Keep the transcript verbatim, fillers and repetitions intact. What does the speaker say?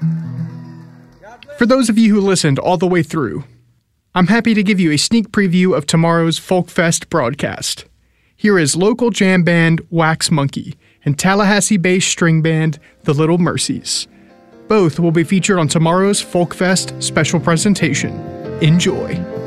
For those of you who listened all the way through, I'm happy to give you a sneak preview of tomorrow's Folkfest broadcast. Here is local jam band Wax Monkey and Tallahassee-based string band The Little Mercies. Both will be featured on tomorrow's Folkfest special presentation. Enjoy.